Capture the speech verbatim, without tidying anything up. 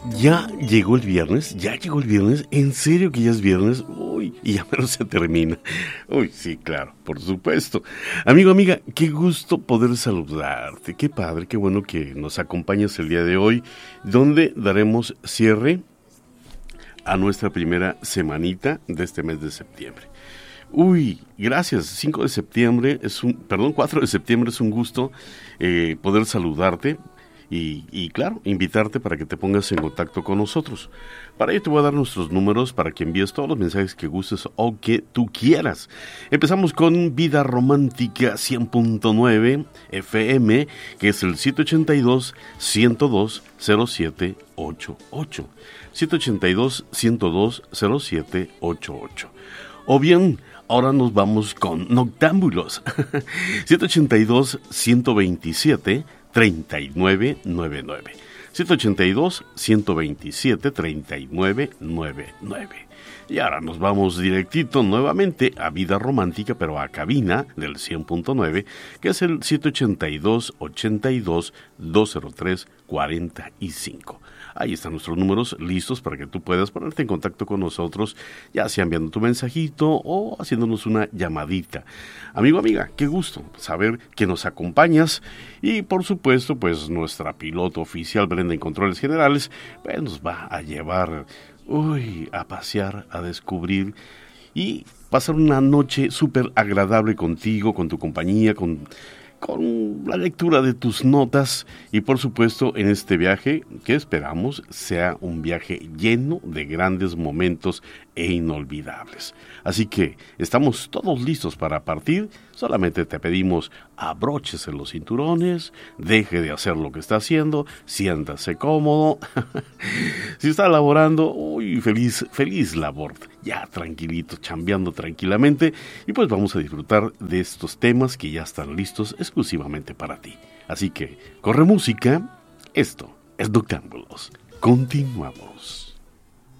Ya llegó el viernes, ya llegó el viernes, ¿en serio que ya es viernes? Uy, y ya menos se termina. Uy, sí, claro, por supuesto. Amigo, amiga, qué gusto poder saludarte, qué padre, qué bueno que nos acompañas el día de hoy, donde daremos cierre a nuestra primera semanita de este mes de septiembre. Uy, gracias, cinco de septiembre es un, perdón, cuatro de septiembre es un gusto eh, poder saludarte. Y, y claro, invitarte para que te pongas en contacto con nosotros. Para ello te voy a dar nuestros números para que envíes todos los mensajes que gustes o que tú quieras. Empezamos con Vida Romántica cien punto nueve F M, que es el siete ochenta y dos, ciento dos, cero siete ocho ocho. siete ochenta y dos, ciento dos, cero siete ocho ocho. O bien, ahora nos vamos con Noctámbulos. siete ochenta y dos, ciento veintisiete, treinta y nueve noventa y nueve. siete ochenta y dos, ciento veintisiete, treinta y nueve noventa y nueve. Y ahora nos vamos directito nuevamente a Vida Romántica, pero a cabina del cien punto nueve, que es el siete ochenta y dos, ochenta y dos, doscientos tres, cuarenta y cinco. Ahí están nuestros números listos para que tú puedas ponerte en contacto con nosotros, ya sea enviando tu mensajito o haciéndonos una llamadita. Amigo, amiga, qué gusto saber que nos acompañas y por supuesto, pues nuestra piloto oficial Brenda en Controles Generales, pues nos va a llevar, uy, a pasear, a descubrir y pasar una noche súper agradable contigo, con tu compañía, con... con la lectura de tus notas y por supuesto en este viaje que esperamos sea un viaje lleno de grandes momentos e inolvidables. Así que estamos todos listos para partir, solamente te pedimos abróchese los cinturones, deje de hacer lo que está haciendo, siéntase cómodo. Si está laborando, uy, feliz, feliz labor, ya tranquilito, chambeando tranquilamente y pues vamos a disfrutar de estos temas que ya están listos exclusivamente para ti. Así que, corre música, esto es Noctámbulos. Continuamos.